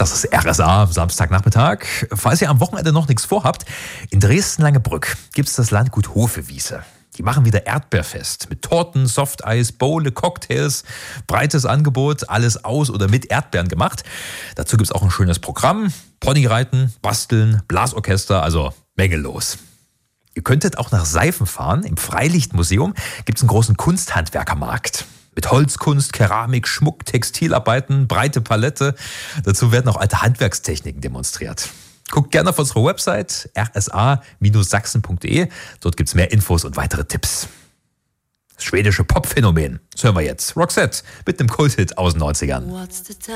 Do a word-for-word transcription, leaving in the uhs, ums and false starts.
Das ist R S A am Samstagnachmittag. Falls ihr am Wochenende noch nichts vorhabt, in Dresden-Langebrück gibt es das Landgut Hofewiese. Die machen wieder Erdbeerfest mit Torten, Softeis, Bowle, Cocktails, breites Angebot, alles aus oder mit Erdbeeren gemacht. Dazu gibt es auch ein schönes Programm, Ponyreiten, Basteln, Blasorchester, also Menge los. Ihr könntet auch nach Seifen fahren. Im Freilichtmuseum gibt es einen großen Kunsthandwerkermarkt. Mit Holzkunst, Keramik, Schmuck, Textilarbeiten, breite Palette. Dazu werden auch alte Handwerkstechniken demonstriert. Guckt gerne auf unsere Website r s a Bindestrich sachsen punkt d e. Dort gibt es mehr Infos und weitere Tipps. Das schwedische Popphänomen. Das hören wir jetzt. Roxette mit dem Kulthit aus den neunzigern.